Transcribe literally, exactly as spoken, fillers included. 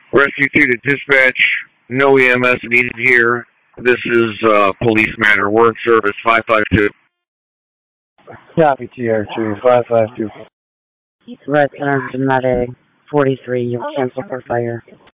Rescue two to dispatch. No E M S needed here. This is uh, police matter. We're in service. five five two. Copy, T R two, five five two. Red Center, Medic, forty-three, you cancel for fire.